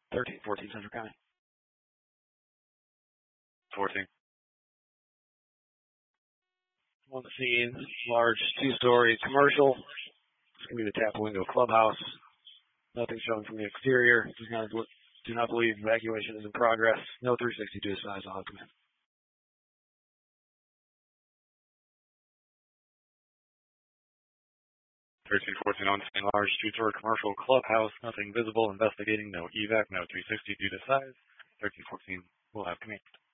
1314 Central County. 14. On the scene, large two-story commercial. It's going to be the Tap Window Clubhouse. Nothing showing from the exterior. Do not believe evacuation is in progress. No 362 size on command. 1314 on scene, large two-story commercial clubhouse. Nothing visible. Investigating. No evac. No 360 due to size. 1314 will have command.